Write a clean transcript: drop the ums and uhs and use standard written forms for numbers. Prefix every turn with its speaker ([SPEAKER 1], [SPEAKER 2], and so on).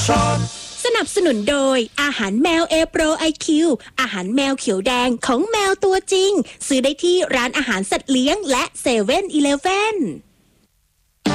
[SPEAKER 1] สนับสนุนโดยอาหารแมว A-Pro IQ อาหารแมวเขียวแดงของแมวตัวจริงซื้อได้ที่ร้านอาหารสัตว์เลี้ยงและ7-Eleven